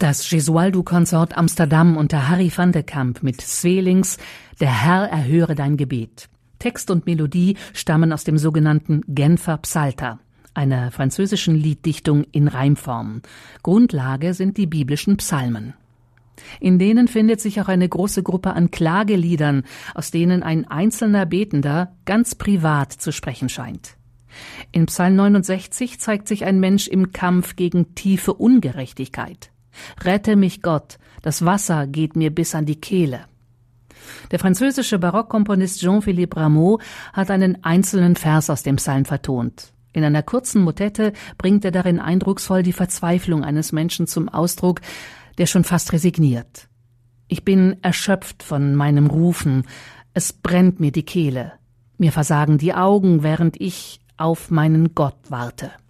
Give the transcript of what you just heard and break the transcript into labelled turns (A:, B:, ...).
A: Das Gesualdo-Konsort Amsterdam unter Harry van de Kamp mit Sweelinck, Der Herr erhöre dein Gebet. Text und Melodie stammen aus dem sogenannten Genfer Psalter, einer französischen Lieddichtung in Reimform. Grundlage sind die biblischen Psalmen. In denen findet sich auch eine große Gruppe an Klageliedern, aus denen ein einzelner Betender ganz privat zu sprechen scheint. In Psalm 69 zeigt sich ein Mensch im Kampf gegen tiefe Ungerechtigkeit. Rette mich Gott, das Wasser geht mir bis an die Kehle. Der französische Barockkomponist Jean-Philippe Rameau hat einen einzelnen Vers aus dem Psalm vertont. In einer kurzen Motette bringt er darin eindrucksvoll die Verzweiflung eines Menschen zum Ausdruck, der schon fast resigniert. Ich bin erschöpft von meinem Rufen, es brennt mir die Kehle. Mir versagen die Augen, während ich auf meinen Gott warte.